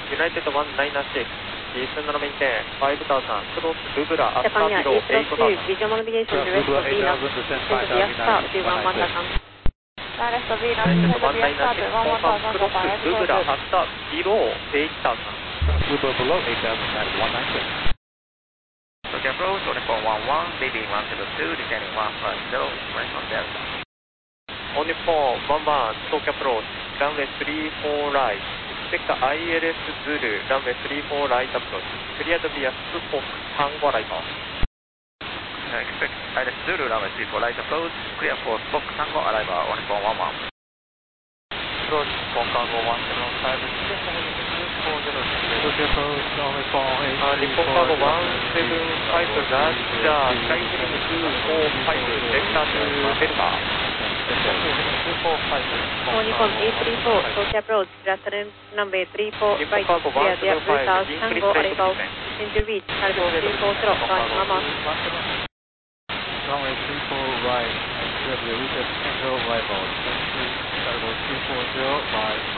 United 196, Eastern maintain 5000, cross Lubra, after Japan below East 8000. visual navigation, rest of Venus, descend via star, V1 1000. Rest of Venus, United descend via star, 196, V1 confirm 1000, cross Japan, Lubra, after below 8000. Lubra below 8000 at 196. Tokyo approach, 2411, leading 102, descending 150, rest on Delta. Only 411, Tokyo approach, runway 34 right, expect ILS Zulu, runway 34 right approach, cleared via Spock Tango arrival. Expect ILS Zulu, runway 34 right approach, clear for Spock Tango arrival, 1411. Approach, Chicago 175, Tokyo approach, only 483. Nippon Cargo 175, Russia, Skytronic 245, Delta to Delta. 4 Nippon 834, Tokyo approach, Russian runway 34 right, clear via Brutas, Tango arrival, engine reach, cargo 240, flying Mama. Runway 34 right, and clear via Brutas, Tango arrival, cargo 240 by